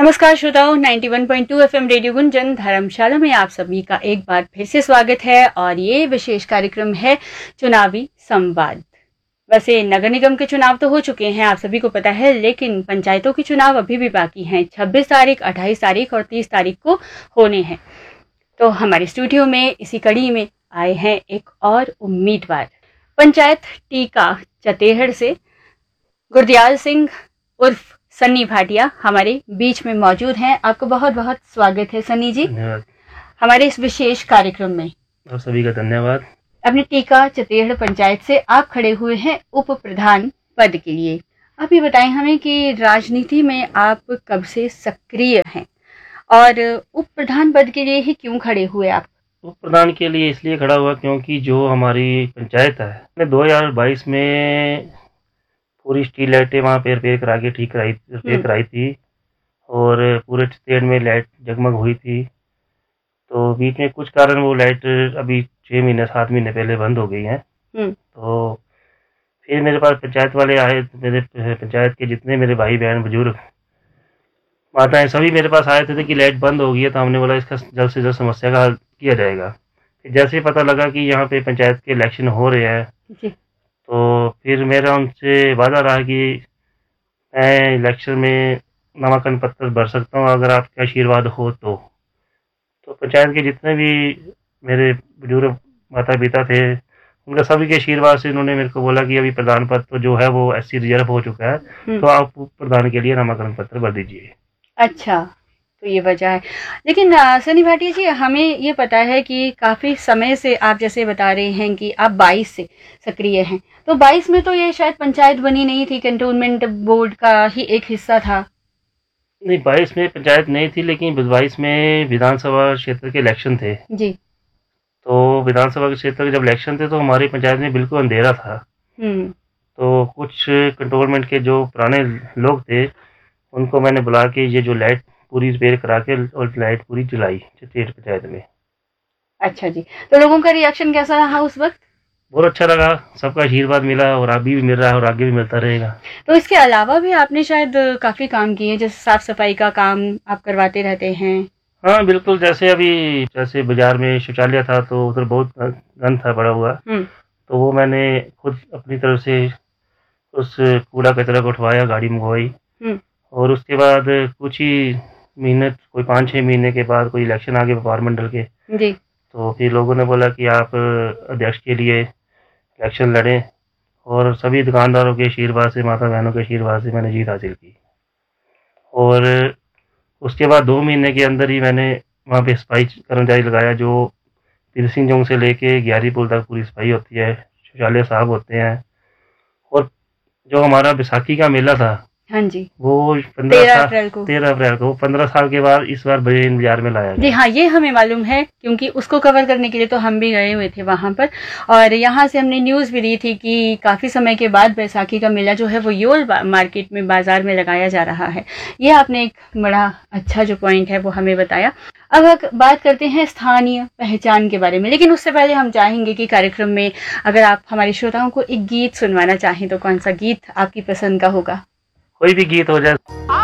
नमस्कार श्रोताओं, 91.2 FM radio Gunjan धर्मशाला में आप सभी का एक बार फिर से स्वागत है और ये विशेष कार्यक्रम है चुनावी संवाद। वैसे नगर निगम के चुनाव तो हो चुके हैं, आप सभी को पता है, लेकिन पंचायतों के चुनाव अभी भी बाकी हैं। 26 तारीख, 28 तारीख और 30 तारीख को होने हैं। तो हमारे स्टूडियो में इसी कड़ी में आए हैं एक और उम्मीदवार, पंचायत टीका चतेहड़ से गुरदयाल सिंह उर्फ सन्नी भाटिया हमारे बीच में मौजूद हैं। आपको बहुत बहुत स्वागत है सन्नी जी हमारे इस विशेष कार्यक्रम में। आप सभी का धन्यवाद। अपने टीका चतेहड़ पंचायत से आप खड़े हुए हैं उप प्रधान पद के लिए। आप ये बताएं हमें कि राजनीति में आप कब से सक्रिय हैं और उप प्रधान पद के लिए ही क्यों खड़े हुए आप? उप प्रधान के लिए इसलिए खड़ा हुआ क्योंकि जो हमारी पंचायत है 2022 में पूरी स्ट्रीट लाइटें वहाँ पे रिपेयर करा के रिपेयर कराई थी और पूरे स्टेट में लाइट जगमग हुई थी। तो बीच में कुछ कारण वो लाइट अभी 6 महीने 7 महीने पहले बंद हो गई हैं। तो फिर मेरे पास पंचायत वाले आए, मेरे पंचायत के जितने मेरे भाई बहन बुजुर्ग माताएं सभी मेरे पास आए थे कि लाइट बंद हो गई है। तो हमने बोला इसका जल्द से जल्द समस्या का हल किया जाएगा। फिर जैसे ही पता लगा कि यहाँ पे पंचायत के इलेक्शन हो रहे हैं तो फिर मेरा उनसे वादा रहा कि मैं इलेक्शन में नामांकन पत्र भर सकता हूँ अगर आपका आशीर्वाद हो। तो पंचायत के जितने भी मेरे बुजुर्ग माता पिता थे उनका सभी के आशीर्वाद से उन्होंने मेरे को बोला कि अभी प्रधान पद तो जो है वो एससी रिजर्व हो चुका है, तो आप प्रधान के लिए नामांकन पत्र भर दीजिए। अच्छा, तो ये वजह है। लेकिन सन्नी भाटिया जी, हमें ये पता है कि काफ़ी समय से आप जैसे बता रहे हैं कि आप 22 से सक्रिय हैं, तो 22 में तो ये शायद पंचायत बनी नहीं थी, कैंटोनमेंट बोर्ड का ही एक हिस्सा था। नहीं, 22 में पंचायत नहीं थी, लेकिन 22 में विधानसभा क्षेत्र के इलेक्शन थे जी। तो विधानसभा के क्षेत्र के जब इलेक्शन थे तो हमारी पंचायत में बिल्कुल अंधेरा था। तो कुछ कंट्रोलमेंट के जो पुराने लोग थे उनको मैंने बुला के ये जो लाइट पूरी रिपेयर करा के और लाइट पूरी जलाई चतेहड़ पंचायत में। अच्छा जी, तो लोगों का रिएक्शन कैसा रहा उस वक्त? बहुत अच्छा लगा, सबका आशीर्वाद मिला और अभी भी मिल रहा है और आगे भी मिलता रहेगा। तो इसके अलावा भी आपने शायद काफ़ी काम किए, जैसे साफ सफाई का काम आप करवाते रहते हैं। हाँ बिल्कुल, जैसे बाजार में शौचालय था तो उधर बहुत गंद था पड़ा हुआ, तो वो मैंने खुद अपनी तरफ से उस कूड़ा कचरा को उठवाया, गाड़ी मंगवाई और उसके बाद कुछ ही महीने, कोई 5-6 महीने के बाद कोई इलेक्शन आ गए व्यापार मंडल के जी। तो फिर लोगों ने बोला कि आप अध्यक्ष के लिए इलेक्शन लड़ें और सभी दुकानदारों के आशीर्वाद से, माता बहनों के आशीर्वाद से मैंने जीत हासिल की। और उसके बाद 2 महीने के अंदर ही मैंने वहाँ पे सफाई कर्मचारी लगाया, जो तीर सिंह चौक से लेके 11 पुल तक पूरी सफाई होती है, शौचालय साफ होते हैं। और जो हमारा बैसाखी का मेला था, हाँ जी, वो 13 अप्रैल को 15 साल के बाद इस बार बाजार में लाया गया। जी हाँ, ये हमें मालूम है क्योंकि उसको कवर करने के लिए तो हम भी गए हुए थे वहाँ पर और यहाँ से हमने न्यूज़ भी दी थी कि काफ़ी समय के बाद बैसाखी का मेला जो है वो योल मार्केट में बाजार में लगाया जा रहा है। ये आपने एक बड़ा अच्छा जो पॉइंट है वो हमें बताया। अब बात करते हैं स्थानीय पहचान के बारे में, लेकिन उससे पहले हम चाहेंगे कि कार्यक्रम में अगर आप हमारे श्रोताओं को एक गीत सुनवाना चाहें तो कौन सा गीत आपकी पसंद का होगा? कोई भी गीत हो जाए।